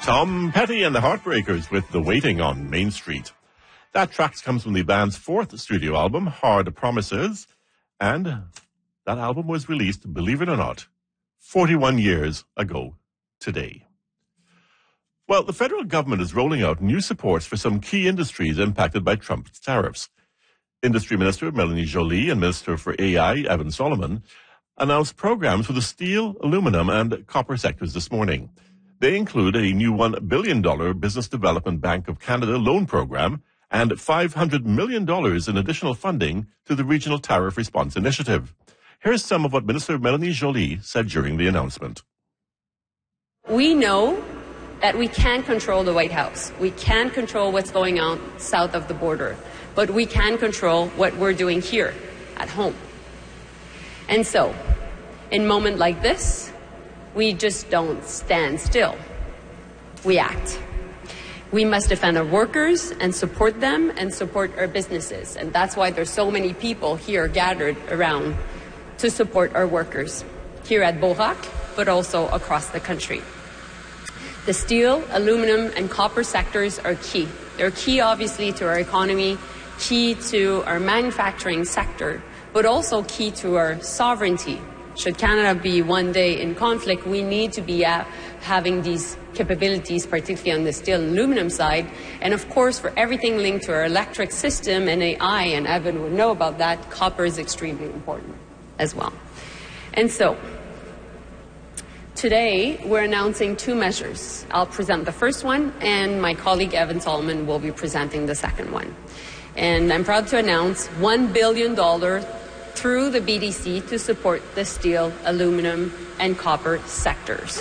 Tom Petty and the Heartbreakers with The Waiting on Main Street. That track comes from the band's fourth studio album, Hard Promises, and that album was released, believe it or not, 41 years ago today. Well, the federal government is rolling out new supports for some key industries impacted by Trump's tariffs. Industry Minister Melanie Joly and Minister for AI, Evan Solomon, announced programs for the steel, aluminum, and copper sectors this morning. They include a new $1 billion Business Development Bank of Canada loan program and $500 million in additional funding to the Regional Tariff Response Initiative. Here's some of what Minister Melanie Joly said during the announcement. We know that we can't control the White House. We can't control what's going on south of the border. But we can control what we're doing here at home. And so, in a moment like this, we just don't stand still. We act. We must defend our workers and support them and support our businesses. And that's why there's so many people here gathered around to support our workers here at Borac, but also across the country. The steel, aluminum, and copper sectors are key. They're key, obviously, to our economy, key to our manufacturing sector, but also key to our sovereignty. Should Canada be one day in conflict, we need to be having these capabilities, particularly on the steel and aluminum side. And of course, for everything linked to our electric system and AI, and Evan would know about that, copper is extremely important as well. And so, today, we're announcing two measures. I'll present the first one, and my colleague Evan Solomon will be presenting the second one. And I'm proud to announce $1 billion through the BDC to support the steel, aluminum, and copper sectors.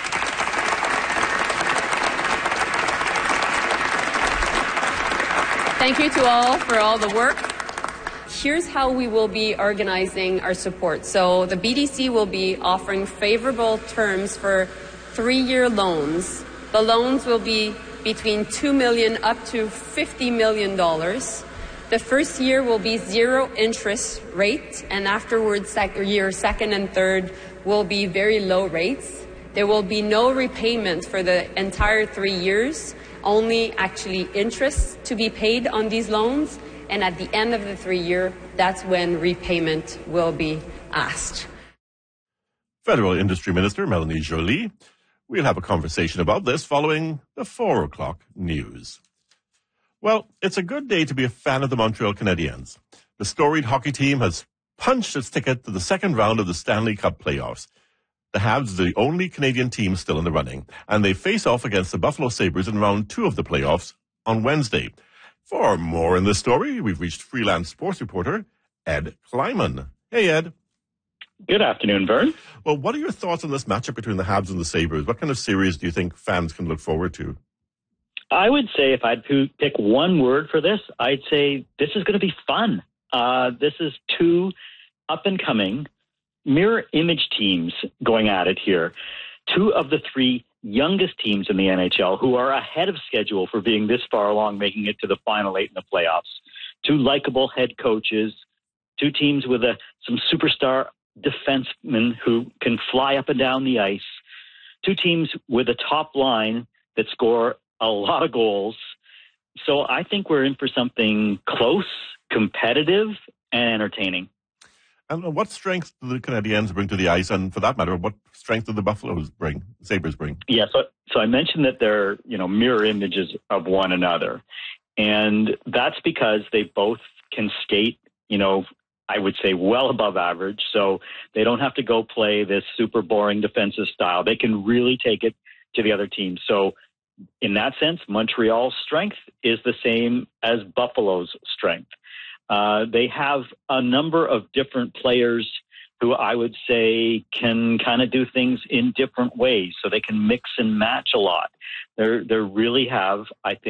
Thank you to all for all the work. Here's how we will be organizing our support. So the BDC will be offering favorable terms for 3-year loans. The loans will be between $2 million up to $50 million. The first year will be 0 interest rate, and afterwards, year second and third will be very low rates. There will be no repayment for the entire 3 years, only actually interest to be paid on these loans. And at the end of the 3-year, that's when repayment will be asked. Federal Industry Minister Melanie Joly. We'll have a conversation about this following the 4 o'clock news. Well, it's a good day to be a fan of the Montreal Canadiens. The storied hockey team has punched its ticket to the second round of the Stanley Cup playoffs. The Habs are the only Canadian team still in the running, and they face off against the Buffalo Sabres in round 2 of the playoffs on Wednesday. For more in this story, we've reached freelance sports reporter Ed Kleiman. Hey, Ed. Good afternoon, Vern. Well, what are your thoughts on this matchup between the Habs and the Sabres? What kind of series do you think fans can look forward to? I would say if I'd pick one word for this, I'd say this is going to be fun. This is two up-and-coming mirror image teams going at it here. 2 of the 3 youngest teams in the NHL who are ahead of schedule for being this far along, making it to the final 8 in the playoffs. 2 likable head coaches, 2 teams with some superstar defensemen who can fly up and down the ice, 2 teams with a top line that score a lot of goals. So I think we're in for something close, competitive, and entertaining. And what strength do the Canadiens bring to the ice? And for that matter, what strength do the Sabres bring? Yeah, so I mentioned that they're, mirror images of one another. And that's because they both can skate, I would say well above average. So they don't have to go play this super boring defensive style. They can really take it to the other team. So in that sense, Montreal's strength is the same as Buffalo's strength. They have a number of different players who I would say can kind of do things in different ways, so they can mix and match a lot. They really have, I think,